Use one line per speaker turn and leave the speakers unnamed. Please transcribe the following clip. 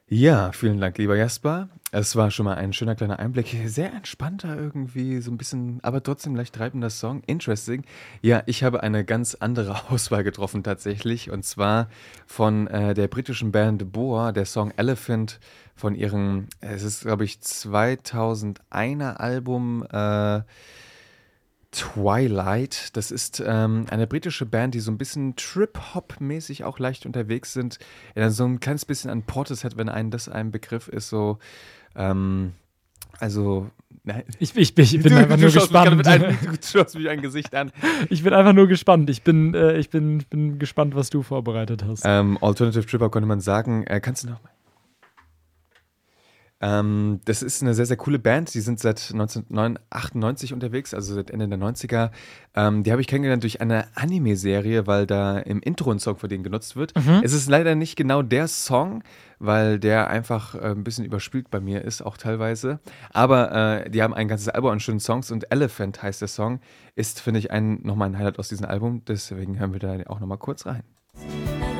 Ja, vielen Dank, lieber Jasper. Es war schon mal ein schöner kleiner Einblick. Sehr entspannter irgendwie, so ein bisschen, aber trotzdem leicht treibender Song. Interesting. Ja, ich habe eine ganz andere Auswahl getroffen tatsächlich. Und zwar von der britischen Band Boa, der Song Elephant von ihrem, es ist, glaube ich, 2001er Album Twilight. Das ist eine britische Band, die so ein bisschen Trip-Hop-mäßig auch leicht unterwegs sind. Ja, so ein kleines bisschen an Portishead, wenn einem das ein Begriff ist, so, ähm, also, nein,
Ich bin einfach
du
nur
schaust mich gerade
gespannt.
du schaust mich ein Gesicht an.
Ich bin einfach nur gespannt. Ich bin gespannt, was du vorbereitet hast.
Alternative Trip-Hop könnte man sagen. Kannst du noch mal? Das ist eine sehr, sehr coole Band. Die sind seit 1998 unterwegs, also seit Ende der 90er. Die habe ich kennengelernt durch eine Anime-Serie, weil da im Intro ein Song von denen genutzt wird.
Mhm.
Es ist leider nicht genau der Song, weil der einfach ein bisschen überspielt bei mir ist, auch teilweise. Aber die haben ein ganzes Album an schönen Songs und Elephant heißt der Song. Ist, finde ich, nochmal ein Highlight aus diesem Album. Deswegen hören wir da auch nochmal kurz rein.